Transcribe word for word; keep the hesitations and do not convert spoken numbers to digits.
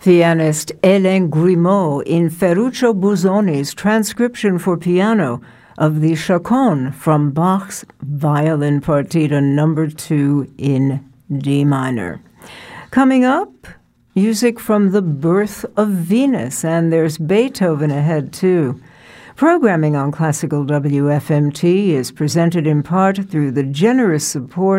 Pianist Hélène Grimaud in Ferruccio Busoni's transcription for piano of the Chaconne from Bach's Violin Partita number two in D minor. Coming up, music from The Birth of Venus, and there's Beethoven ahead too. Programming on Classical W F M T is presented in part through the generous support